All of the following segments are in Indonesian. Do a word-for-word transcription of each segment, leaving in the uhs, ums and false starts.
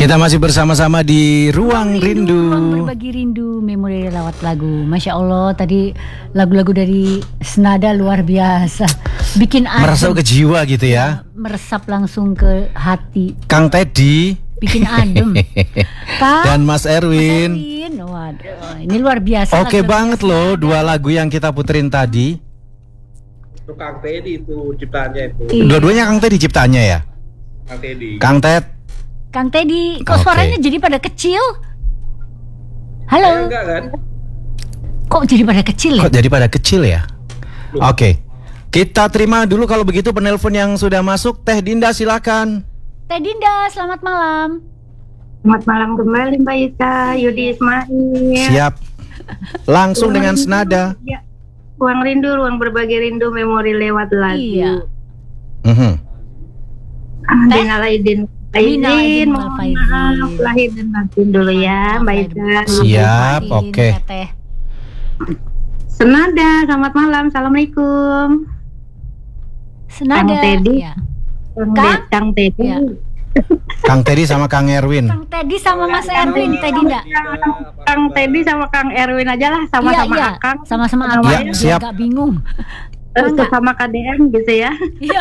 Kita masih bersama-sama di Ruang Rindu, Ruang Berbagi Rindu, memori lewat lagu. Masya Allah, tadi lagu-lagu dari Senada luar biasa, bikin adem, meresap ke jiwa gitu ya. meresap langsung ke hati. Kang Teddy, bikin adem. Kang, dan Mas Erwin. Mas Erwin, waduh, ini luar biasa. Oke banget loh, dua lagu yang kita puterin tadi. Itu Kang Teddy itu ciptaannya itu. Iya. Dua-duanya Kang Teddy ciptaannya ya. Kang Teddy. Kang Ted. Kang Teddy, kok Oke. suaranya jadi pada kecil? Saya Halo, enggak kan? kok jadi pada kecil ya? Kok jadi pada kecil ya? Oke, kita terima dulu kalau begitu penelpon yang sudah masuk. Teh Dinda silakan. Teh Dinda, selamat malam. Selamat malam kembali Mbak Ika, Yudi Ismail. Siap. Langsung dengan senada. Ya. Ruang rindu, ruang berbagi rindu, memori lewat lagu. Iya. Mhm. Minal aidin Minal aidin Aidin, wal mohon faizin. maaf lahir dan batin dulu ya Mbak Ika. Siap, Maafin, oke. ya, Teh. Senada, selamat malam, assalamualaikum. Senada. Kang Teddy. Ya. Kang, Kang? De- Kang Teddy. Ya. Kang Teddy sama Kang Erwin. Kang Teddy sama Mas Erwin, Teh Dinda. Kang Teddy sama Kang Erwin aja lah, sama-sama Iya, iya. Akang. Sama-sama Namanya. Abang, Ya, biar siap. gak bingung. Terus Enggak. sama K D M gitu ya. Iya.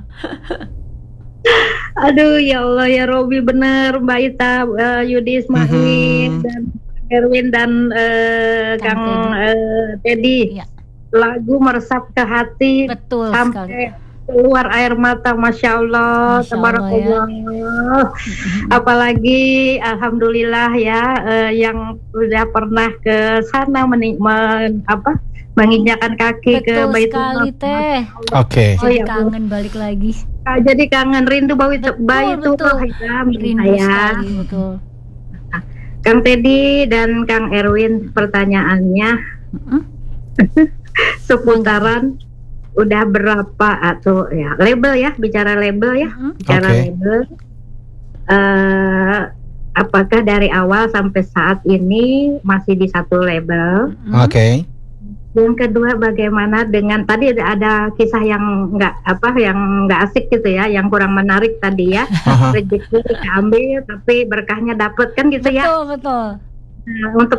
Aduh ya Allah ya Robi, bener Mbak Ita, eh, Yudi Ismail Mhm. dan Erwin dan eh, Kang Kang eh, Teddy. Iya. Lagu meresap ke hati Betul sekali. sampai keluar air mata, masya Allah, Masya Allah, tabarakallah. Apalagi alhamdulillah ya, eh, yang sudah pernah ke sana menik men- apa menginjakan kaki ke Betul Baitul sekali, Maqdis. Teh. Oke. Oh, Jadi ya, kangen balik lagi. Ah, jadi kangen rindu Baitul Betul, Baitul betul. ya, Rindu saya. sekali, betul. Kang Teddy dan Kang Erwin, pertanyaannya Mm-mm. seputaran udah berapa atau ya label ya, bicara label ya, Mm-mm. bicara Oke. label. Eh, apakah dari awal sampai saat ini masih di satu label? Mm-mm. Oke. Yang kedua, bagaimana dengan tadi ada, ada kisah yang nggak apa, yang nggak asik gitu ya, yang kurang menarik tadi ya. Aha. Rezeki diambil tapi berkahnya dapet kan gitu ya. Betul, betul. Nah, untuk